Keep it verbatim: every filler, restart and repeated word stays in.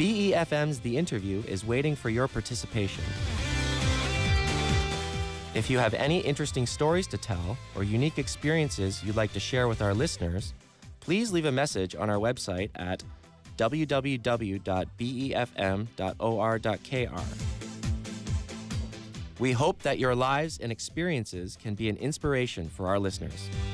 B E F M's The Interview is waiting for your participation. If you have any interesting stories to tell or unique experiences you'd like to share with our listeners, please leave a message on our website at w w w dot b e f m dot o r dot k r. We hope that your lives and experiences can be an inspiration for our listeners.